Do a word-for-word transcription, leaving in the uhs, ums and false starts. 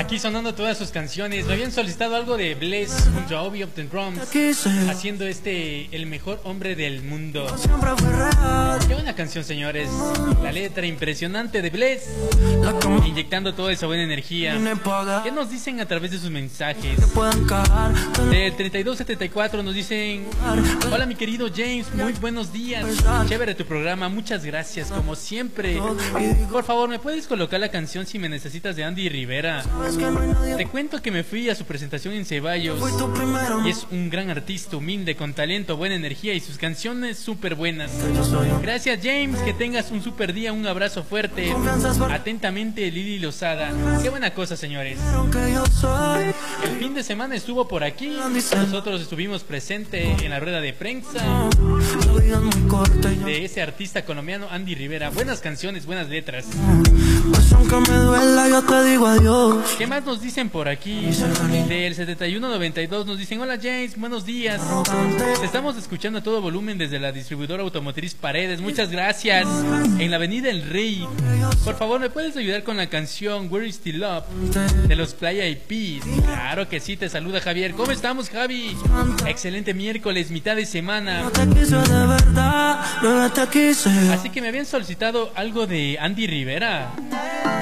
Aquí sonando todas sus canciones. Me habían solicitado algo de Bless junto a Obi of the Drums, haciendo este El mejor hombre del mundo. Qué buena canción, señores. La letra impresionante de Bless, inyectando toda esa buena energía. ¿Qué nos dicen a través de sus mensajes? Del treinta y dos setenta y cuatro nos dicen: hola mi querido James, muy buenos días. Chévere tu programa, muchas gracias como siempre. Por favor, ¿me puedes colocar la canción Si me necesitas de Andy Rivera? Te cuento que me fui a su presentación en Ceballos y es un gran artista, humilde, con talento, buena energía y sus canciones súper buenas. Gracias James, que tengas un súper día, un abrazo fuerte. Atentamente Lili Lozada. Qué buena cosa, señores. El fin de semana estuvo por aquí, nosotros estuvimos presentes en la rueda de prensa de ese artista colombiano Andy Rivera. Buenas canciones, buenas letras. ¿Qué más nos dicen por aquí? Del setenta y uno noventa y dos nos dicen: hola James, buenos días. Te estamos escuchando a todo volumen desde la distribuidora automotriz Paredes. Muchas gracias. En la avenida El Rey. Por favor, ¿me puedes ayudar con la canción Where is the Love de los Playa y Peas? Claro que sí, te saluda Javier. ¿Cómo estamos, Javi? Excelente miércoles, mitad de semana. Así que me habían solicitado algo de Andy Rivera.